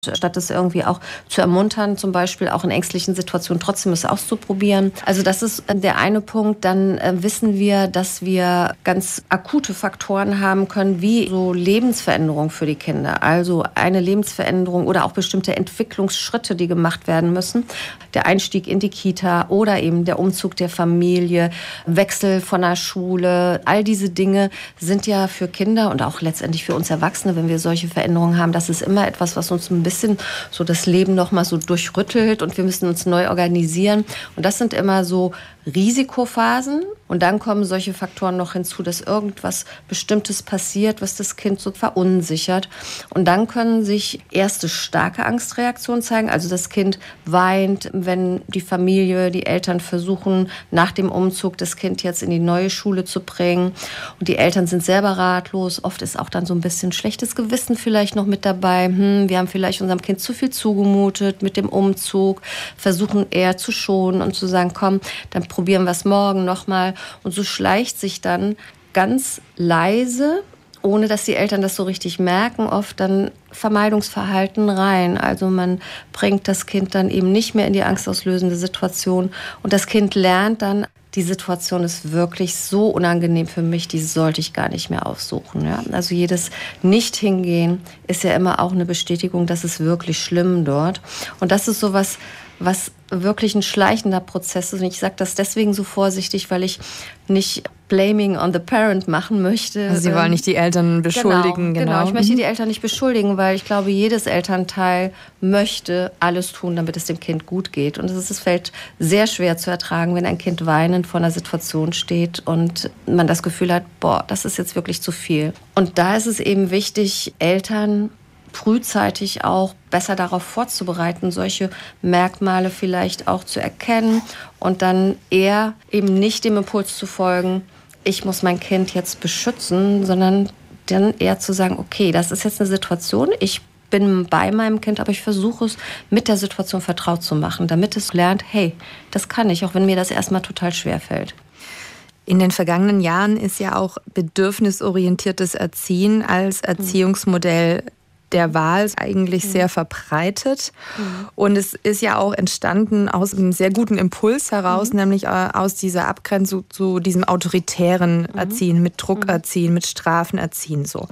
statt es irgendwie auch zu ermuntern, zum Beispiel auch in ängstlichen Situationen trotzdem es auszuprobieren. Also das ist der eine Punkt. Dann wissen wir, dass wir ganz akute Faktoren haben können, wie so Lebensveränderung für die Kinder. Also eine Lebensveränderung oder auch bestimmte Entwicklungsschritte, die gemacht werden müssen. Der Einstieg in die Kita oder eben der Umzug der Familie, Wechsel von der Schule. All diese Dinge sind ja für Kinder und auch letztendlich für uns Erwachsene, wenn wir solche Veränderungen haben, das ist immer etwas, was uns ein bisschen so das Leben noch mal so durchrüttelt und wir müssen uns neu organisieren. Und das sind immer so Risikophasen. Und dann kommen solche Faktoren noch hinzu, dass irgendwas Bestimmtes passiert, was das Kind so verunsichert. Und dann können sich erste starke Angstreaktionen zeigen. Also das Kind weint, wenn die Familie, die Eltern versuchen, nach dem Umzug das Kind jetzt in die neue Schule zu bringen. Und die Eltern sind selber ratlos. Oft ist auch dann so ein bisschen schlechtes Gewissen vielleicht noch mit dabei. Wir haben vielleicht unserem Kind zu viel zugemutet mit dem Umzug, versuchen eher zu schonen und zu sagen, komm, dann probieren wir es morgen nochmal. Und so schleicht sich dann ganz leise, ohne dass die Eltern das so richtig merken, oft dann Vermeidungsverhalten rein. Also man bringt das Kind dann eben nicht mehr in die angstauslösende Situation. Und das Kind lernt dann, die Situation ist wirklich so unangenehm für mich, die sollte ich gar nicht mehr aufsuchen. Ja? Also jedes Nicht-Hingehen ist ja immer auch eine Bestätigung, dass es wirklich schlimm dort. Und das ist sowas, was wirklich ein schleichender Prozess ist. Und ich sage das deswegen so vorsichtig, weil ich nicht Blaming on the Parent machen möchte. Also Sie wollen nicht die Eltern beschuldigen. Genau. Ich möchte die Eltern nicht beschuldigen, weil ich glaube, jedes Elternteil möchte alles tun, damit es dem Kind gut geht. Und es fällt sehr schwer zu ertragen, wenn ein Kind weinend vor einer Situation steht und man das Gefühl hat, boah, das ist jetzt wirklich zu viel. Und da ist es eben wichtig, Eltern frühzeitig auch besser darauf vorzubereiten, solche Merkmale vielleicht auch zu erkennen und dann eher eben nicht dem Impuls zu folgen, ich muss mein Kind jetzt beschützen, sondern dann eher zu sagen, okay, das ist jetzt eine Situation, ich bin bei meinem Kind, aber ich versuche es mit der Situation vertraut zu machen, damit es lernt, hey, das kann ich, auch wenn mir das erstmal total schwer fällt. In den vergangenen Jahren ist ja auch bedürfnisorientiertes Erziehen als Erziehungsmodell der Wahl eigentlich sehr verbreitet. Und es ist ja auch entstanden aus einem sehr guten Impuls heraus, nämlich aus dieser Abgrenzung zu diesem autoritären Erziehen, mit Druck erziehen, mit Strafen erziehen. So.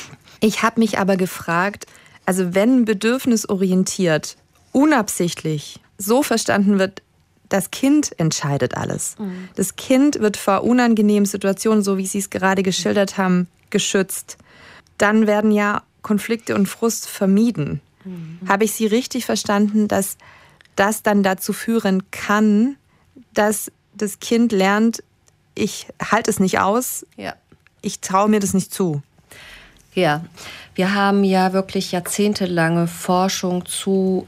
Ich habe mich aber gefragt, also wenn bedürfnisorientiert, unabsichtlich so verstanden wird, das Kind entscheidet alles. Das Kind wird vor unangenehmen Situationen, so wie Sie es gerade geschildert haben, geschützt. Dann werden ja Konflikte und Frust vermieden. Habe ich Sie richtig verstanden, dass das dann dazu führen kann, dass das Kind lernt, ich halte es nicht aus, ich traue mir das nicht zu? Ja, wir haben ja wirklich jahrzehntelange Forschung zu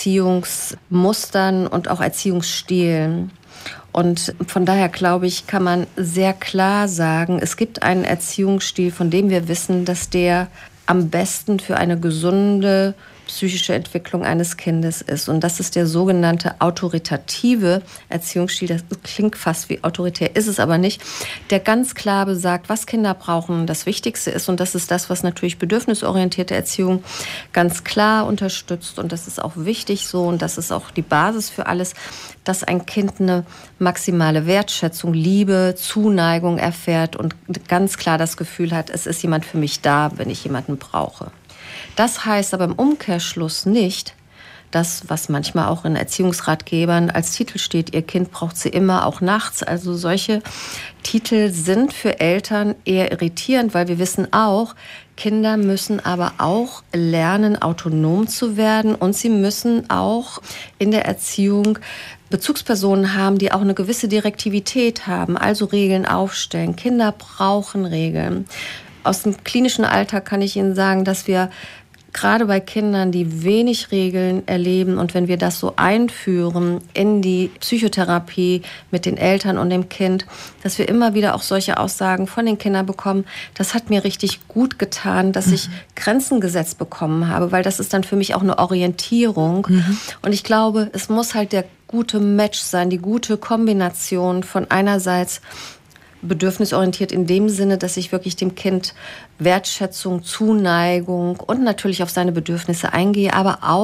Erziehungsmustern und auch Erziehungsstilen. Und von daher, glaube ich, kann man sehr klar sagen, es gibt einen Erziehungsstil, von dem wir wissen, dass der am besten für eine gesunde psychische Entwicklung eines Kindes ist. Und das ist der sogenannte autoritative Erziehungsstil. Das klingt fast wie autoritär, ist es aber nicht. Der ganz klar besagt, was Kinder brauchen, das Wichtigste ist. Und das ist das, was natürlich bedürfnisorientierte Erziehung ganz klar unterstützt. Und das ist auch wichtig so. Und das ist auch die Basis für alles, dass ein Kind eine maximale Wertschätzung, Liebe, Zuneigung erfährt und ganz klar das Gefühl hat, es ist jemand für mich da, wenn ich jemanden brauche. Das heißt aber im Umkehrschluss nicht, das, was manchmal auch in Erziehungsratgebern als Titel steht, ihr Kind braucht sie immer, auch nachts. Also solche Titel sind für Eltern eher irritierend, weil wir wissen auch, Kinder müssen aber auch lernen, autonom zu werden und sie müssen auch in der Erziehung Bezugspersonen haben, die auch eine gewisse Direktivität haben, also Regeln aufstellen. Kinder brauchen Regeln. Aus dem klinischen Alltag kann ich Ihnen sagen, dass wir gerade bei Kindern, die wenig Regeln erleben und wenn wir das so einführen in die Psychotherapie mit den Eltern und dem Kind, dass wir immer wieder auch solche Aussagen von den Kindern bekommen, das hat mir richtig gut getan, dass ich Grenzen gesetzt bekommen habe, weil das ist dann für mich auch eine Orientierung. Und ich glaube, es muss halt der gute Match sein, die gute Kombination von einerseits bedürfnisorientiert in dem Sinne, dass ich wirklich dem Kind Wertschätzung, Zuneigung und natürlich auf seine Bedürfnisse eingehe, aber auch